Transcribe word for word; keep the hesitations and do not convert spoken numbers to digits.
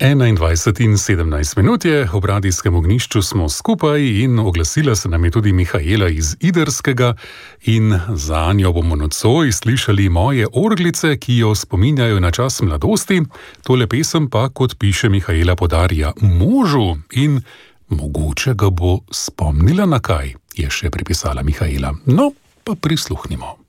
enaindvajset in sedemnajst minut je, ob radijskem ognjišču smo skupaj in oglasila se nam je tudi Mihaela iz Idrskega in za njo bomo nocoj slišali Moje orglice, ki jo spominjajo na čas mladosti. Tole pesem pa, kot piše Mihaela, podarja možu in mogoče ga bo spomnila na kaj, je še pripisala Mihaela. No, pa prisluhnimo.